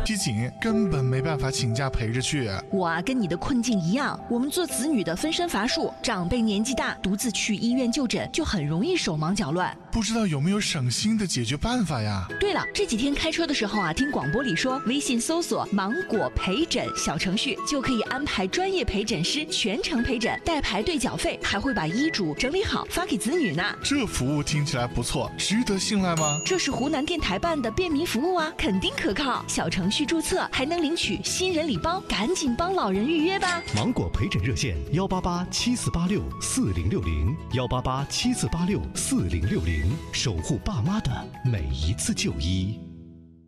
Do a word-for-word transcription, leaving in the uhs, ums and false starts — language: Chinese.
皮紧，根本没办法请假陪着去。 我啊，跟你的困境一样，我们做子女的分身乏术，长辈年纪大，独自去医院就诊，就很容易手忙脚乱。 不知道有没有省心的解决办法呀？ 对了，这几天开车的时候啊，听广播里说，微信搜索“芒果陪诊”小程序，就可以安排专业陪诊师全程陪诊，代排队缴费，还会把医嘱整理好发给子女呢。 这服务听起来不错，值得信赖吗？ 这是湖南电台办的便民服务啊，肯定可靠。小程序注册还能领取新人礼包，赶紧帮老人预约吧。 芒果陪诊热线：幺八八七四八六四零六零，幺八八七四八六四零六零，守护爸妈的每一次就医。